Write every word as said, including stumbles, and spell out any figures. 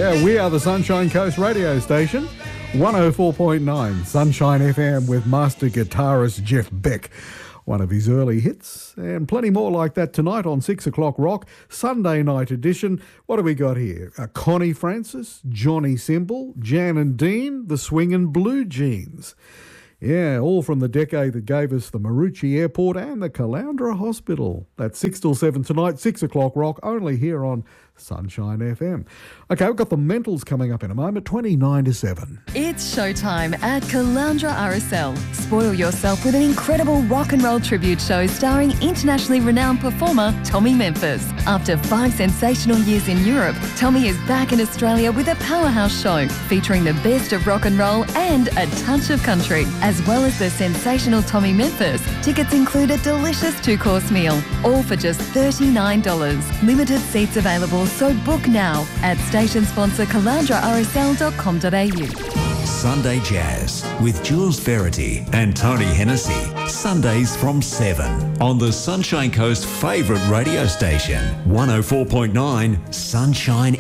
Yeah, we are the Sunshine Coast radio station, one oh four point nine Sunshine F M with master guitarist Jeff Beck. One of his early hits, and plenty more like that tonight on six o'clock Rock, Sunday night edition. What do we got here? Uh, Connie Francis, Johnny Simple, Jan and Dean, the Swingin' Blue Jeans. Yeah, all from the decade that gave us the Maroochy Airport and the Caloundra Hospital. That's six till seven tonight, six o'clock Rock, only here on Sunshine F M. Okay, we've got the Mentals coming up in a moment, twenty-nine to seven. It's showtime at Caloundra R S L. Spoil yourself with an incredible rock and roll tribute show starring internationally renowned performer Tommy Memphis. After five sensational years in Europe, Tommy is back in Australia with a powerhouse show featuring the best of rock and roll and a touch of country. As well as the sensational Tommy Memphis, tickets include a delicious two-course meal, all for just thirty-nine dollars. Limited seats available, so book now at station sponsor caloundra r s l dot com dot a u. Sunday Jazz with Jules Verity and Tony Hennessy. Sundays from seven on the Sunshine Coast favourite radio station, one oh four point nine Sunshine